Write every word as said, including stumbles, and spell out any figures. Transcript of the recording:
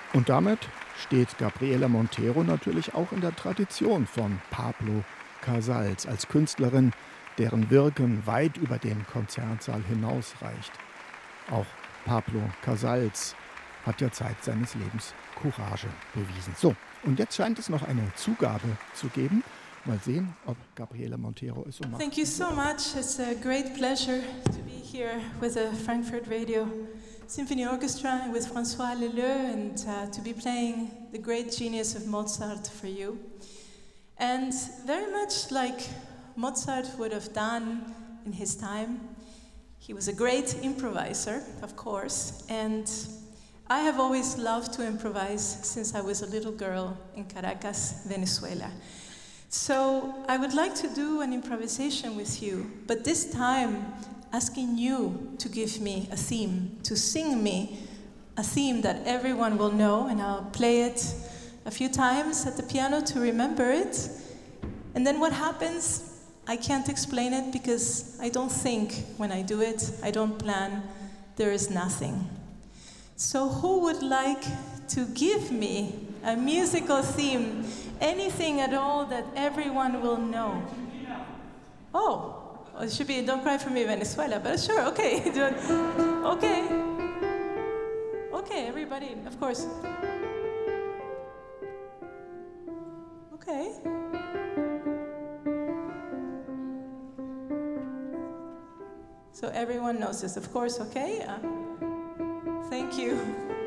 Und damit steht Gabriela Montero natürlich auch in der Tradition von Pablo Casals als Künstlerin, deren Wirken weit über den Konzertsaal hinausreicht. Auch Pablo Casals hat ja Zeit seines Lebens Courage bewiesen. So, und jetzt scheint es noch eine Zugabe zu geben. Mal sehen, ob Gabriela Montero es so macht. Thank you so much. It's a great pleasure to be here with the Frankfurt Radio Symphony Orchestra and with François Leleu, and uh, to be playing the great genius of Mozart for you. And very much like Mozart would have done in his time, he was a great improviser, of course, and I have always loved to improvise since I was a little girl in Caracas, Venezuela. So I would like to do an improvisation with you, but this time asking you to give me a theme, to sing me a theme that everyone will know, and I'll play it a few times at the piano to remember it. And then what happens, I can't explain it because I don't think when I do it, I don't plan, there is nothing. So who would like to give me a musical theme, anything at all that everyone will know? Oh. Well, it should be Don't Cry For Me, Venezuela, but sure, okay. Okay. Okay, everybody, of course. Okay. So everyone knows this, of course, okay? Uh, thank you.